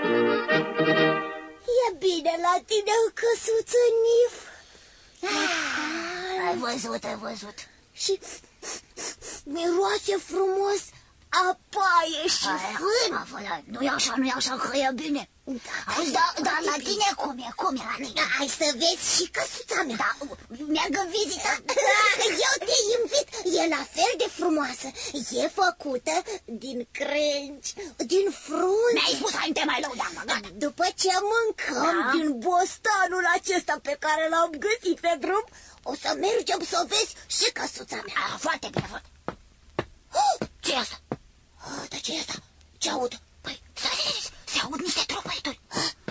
E bine la tine, căsuță Nif. Ai văzut. Și miroase frumos a paie și fân. Nu-i așa, că e bine. Dar la tine cum e la tine? Hai să vezi și căsuța mea. Da, meargă în vizită. Eu te invit, e la fel de frumoasă. E făcută din crengi, din frunze. Mi-ai spus, hai, te mai lăudam, gata. După ce mâncăm din bostanul acesta pe care l-am găsit pe drum, o să mergem să vezi și căsuța mea. Foarte bine, foarte. Ce e asta? Dar ce e asta? Ce aud? Păi, se aud niște tropăituri.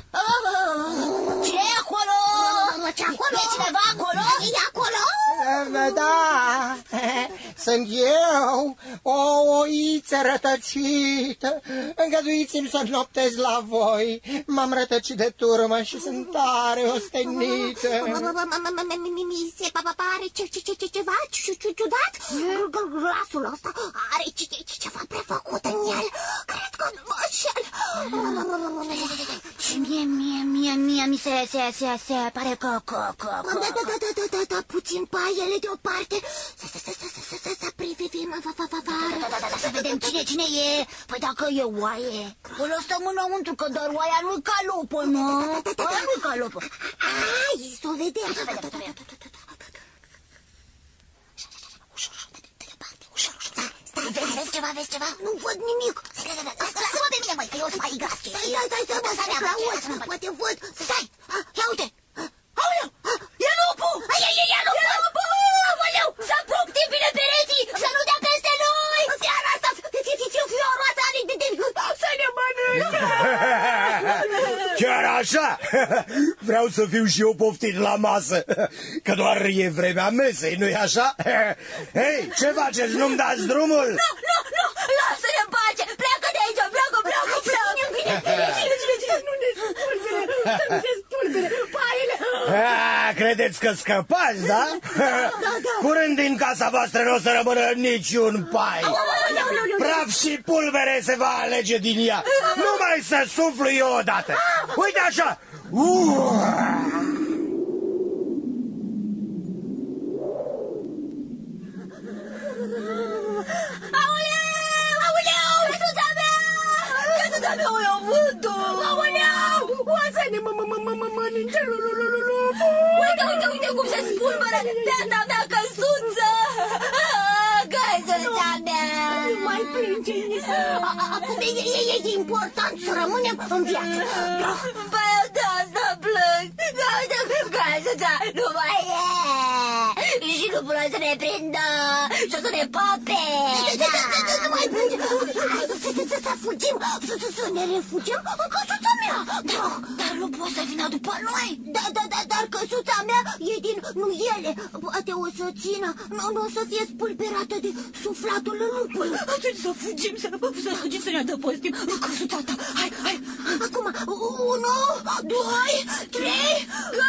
Ce e acolo? Ce acolo? E cineva acolo? E acolo? Da, sunt eu, o oiță rătăcită. Îngăduiți-mi să noptez la voi. M-am rătăcit de turmă și sunt tare ostenită. Mi se pare ceva ciudat. Glasul ăsta are ceva prefăcut în el. Cred că nu mă înșel. Și mie mi se pare că... Da, puțin paiele deoparte. Să privim afară. Să vedem cine e. Păi dacă e oaie, o lăsăm înăuntru, că doar oaia nu-i ca lupul, nu? Oaia nu-i ca lupul. Hai, să o vedem. Stai, vezi ceva? Nu văd nimic. Lasă-mă pe mine, măi, că eu sunt mai gras. Stai, poate văd. Stai, ia uite. Aoleu, e lupul! E lupul! Aoleu, să apropie bine pereții, să nu dea peste noi! Seara asta, fioroasa are să ne mănânce! Chiar așa? Vreau să fiu și eu poftit la masă, că doar e vremea mesei, nu-i așa? Hei, ce faceți? Nu-mi dați drumul? Nu, lasă-ne în pace! Pleacă de aici, pleacă! Nu ne spulbere, paiele! Credeți că scăpați, da? Curând din casa voastră nu o să rămână niciun pai. Praf și pulbere se va alege din ea. Numai să suflu eu odată. Uite așa! Aoleu! Căsuța mea! O iau vântul! Aoleu! O să ne mănânce Uite cum se spulberă beata mea căsuță! Căsuța mea! Nu mai plânge. Acum e important să rămânem în viață. Păi eu de asta plâng! Căsuța nu mai e! Și nu vreau să ne prindă și o să ne pape! Nu mai plânge. Să fugim, să ne refugiem în căsuța mea. Dar nu poți să vină după noi! Dar căsuța mea e din nuiele. Poate o să țină, nu o să fie spulberată de suflatul lupului. Atunci să fugim, să ne adăpostim în căsuța ta. Hai! Acum, 1, 2, 3...